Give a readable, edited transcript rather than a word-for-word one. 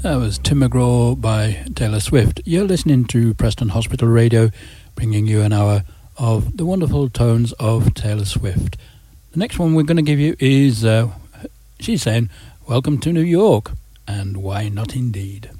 That was Tim McGraw by Taylor Swift. You're listening to Preston Hospital Radio, bringing you an hour of the wonderful tones of Taylor Swift. The next one we're going to give you is, she's saying, Welcome to New York, and why not indeed?